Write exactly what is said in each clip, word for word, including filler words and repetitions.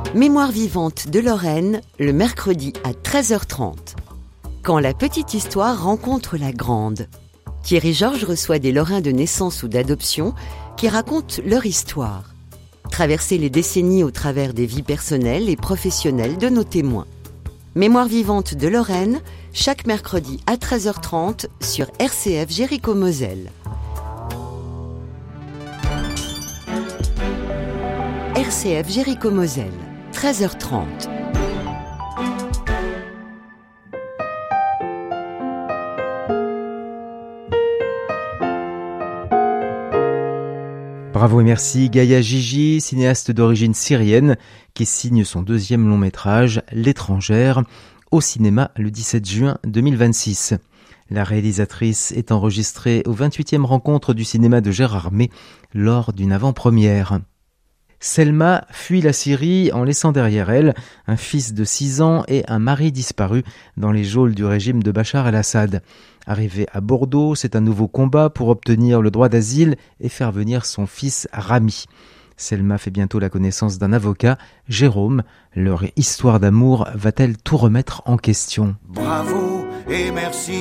Mémoire vivante de Lorraine, le mercredi à treize heures trente. Quand la petite histoire rencontre la grande. Thierry Georges reçoit des Lorrains de naissance ou d'adoption qui racontent leur histoire. Traverser les décennies au travers des vies personnelles et professionnelles de nos témoins. Mémoire vivante de Lorraine, chaque mercredi à treize heures trente sur R C F Jéricho-Moselle. R C F Jéricho-Moselle, treize heures trente. Bravo et merci Gaïa Gigi, cinéaste d'origine syrienne, qui signe son deuxième long métrage, L'étrangère, au cinéma le dix-sept juin deux mille vingt-six. La réalisatrice est enregistrée aux vingt-huitième rencontre du cinéma de Gérardmer lors d'une avant-première. Selma fuit la Syrie en laissant derrière elle un fils de six ans et un mari disparu dans les geôles du régime de Bachar el-Assad. Arrivée à Bordeaux, c'est un nouveau combat pour obtenir le droit d'asile et faire venir son fils Rami. Selma fait bientôt la connaissance d'un avocat, Jérôme. Leur histoire d'amour va-t-elle tout remettre en question ? Bravo et merci.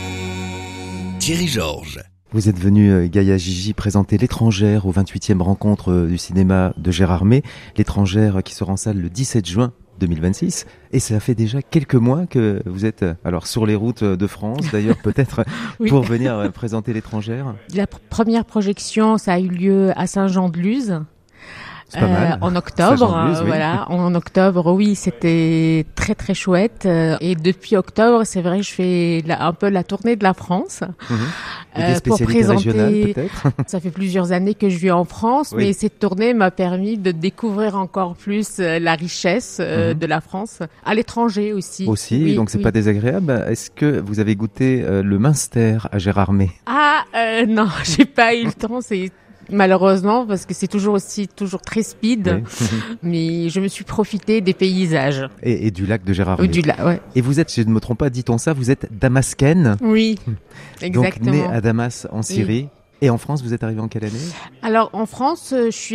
Thierry Georges. Vous êtes venu, Gaïa Gigi, présenter L'étrangère aux vingt-huitième rencontre du cinéma de Gérardmer. L'étrangère qui sera en salle le dix-sept juin deux mille vingt-six. Et ça fait déjà quelques mois que vous êtes alors sur les routes de France, d'ailleurs peut-être oui. pour venir présenter L'étrangère. La pr- première projection, ça a eu lieu à Saint-Jean-de-Luz. C'est pas mal. Euh, en octobre, euh, oui. voilà. En octobre, oui, c'était très très chouette. Et depuis octobre, c'est vrai, je fais la, un peu la tournée de la France. Mmh. Et des euh, pour présenter. Régionales, peut-être. Ça fait plusieurs années que je vis en France, oui. mais cette tournée m'a permis de découvrir encore plus la richesse euh, mmh. de la France à l'étranger aussi. Aussi, oui, donc c'est oui. pas désagréable. Est-ce que vous avez goûté euh, le Münster à Gérardmer ? Ah euh, non, j'ai pas eu le temps. C'est malheureusement, parce que c'est toujours aussi toujours très speed, oui. mais je me suis profité des paysages. Et, et du lac de Gérardmer. Du lac, ouais. Et vous êtes, si je ne me trompe pas, dit-on ça, vous êtes damascaine. Oui, exactement. Donc née à Damas en Syrie. Oui. Et en France, vous êtes arrivée en quelle année ? Alors, en France, je suis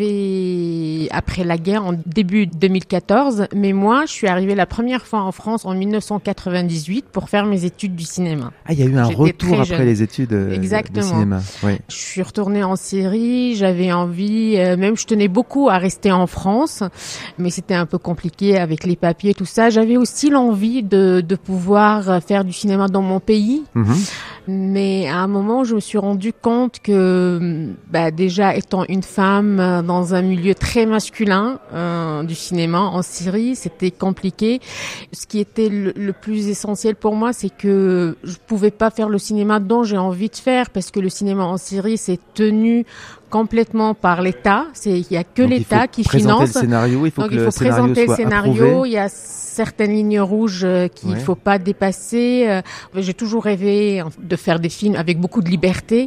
arrivée après la guerre, en début deux mille quatorze. Mais moi, je suis arrivée la première fois en France en dix-neuf cent quatre-vingt-dix-huit pour faire mes études du cinéma. Ah, il y a eu un J'étais retour après jeune. les études Exactement. du cinéma. Oui. Je suis retournée en Syrie, j'avais envie, euh, même je tenais beaucoup à rester en France, mais c'était un peu compliqué avec les papiers et tout ça. J'avais aussi l'envie de, de pouvoir faire du cinéma dans mon pays. Mm-hmm. Mais à un moment, je me suis rendu compte que, bah, déjà étant une femme dans un milieu très masculin euh, du cinéma en Syrie, c'était compliqué. Ce qui était le, le plus essentiel pour moi, c'est que je pouvais pas faire le cinéma dont j'ai envie de faire, parce que le cinéma en Syrie, c'est tenu complètement par l'État. C'est, il y a que Donc, l'État qui finance. Il faut présenter le scénario, il faut Donc, que il faut le scénario présenter soit le scénario. approuvé. Il y a certaines lignes rouges qu'il ne ouais. faut pas dépasser. J'ai toujours rêvé de faire des films avec beaucoup de liberté.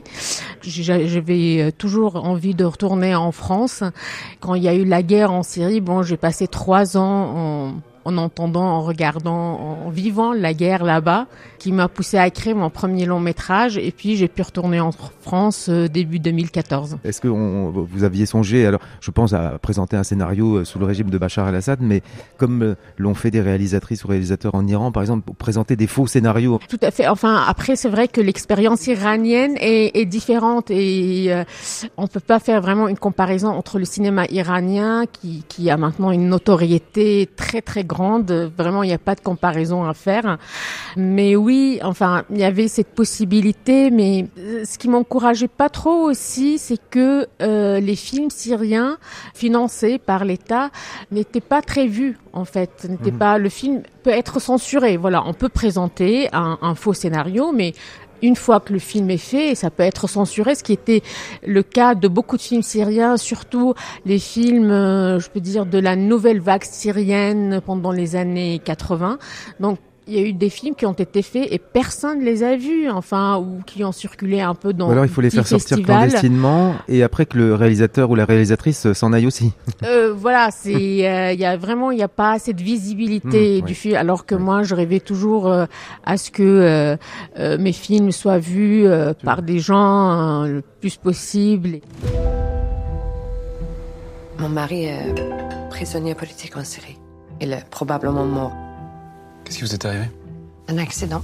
J'avais toujours envie de retourner en France. Quand il y a eu la guerre en Syrie, bon, j'ai passé trois ans en... en entendant, en regardant, en vivant la guerre là-bas, qui m'a poussé à écrire mon premier long métrage. Et puis, j'ai pu retourner en France euh, début deux mille quatorze. Est-ce que on, vous aviez songé, alors je pense à présenter un scénario sous le régime de Bachar el-Assad, mais comme euh, l'ont fait des réalisatrices ou réalisateurs en Iran, par exemple, pour présenter des faux scénarios. Tout à fait. Enfin, après, c'est vrai que l'expérience iranienne est, est différente et euh, on peut pas faire vraiment une comparaison entre le cinéma iranien qui, qui a maintenant une notoriété très, très grande. Grande. Vraiment, il n'y a pas de comparaison à faire. Mais oui, enfin, il y avait cette possibilité, mais ce qui m'encourageait pas trop aussi, c'est que euh, les films syriens financés par l'État n'étaient pas très vus, en fait. N'étaient mmh. pas, le film peut être censuré. Voilà, on peut présenter un, un faux scénario, mais une fois que le film est fait, ça peut être censuré, ce qui était le cas de beaucoup de films syriens, surtout les films, euh, je peux dire, de la nouvelle vague syrienne pendant les années quatre-vingts. Donc, il y a eu des films qui ont été faits et personne ne les a vus, enfin, ou qui ont circulé un peu dans. Ou alors il faut les faire sortir festivals. clandestinement et après que le réalisateur ou la réalisatrice s'en aille aussi. Euh, voilà, c'est, il euh, y a vraiment, il y a pas cette visibilité mmh, du oui. film, alors que oui. moi, je rêvais toujours euh, à ce que euh, euh, mes films soient vus euh, par des gens euh, le plus possible. Mon mari est prisonnier politique en Syrie. Il est probablement mort. Qu'est-ce qui vous est arrivé? Un accident.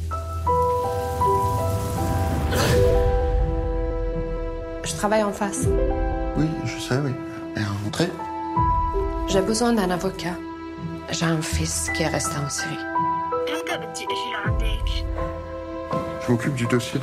Je travaille en face. Oui, je sais, oui. Mais rentrez. J'ai besoin d'un avocat. J'ai un fils qui est resté en Syrie. Je m'occupe du dossier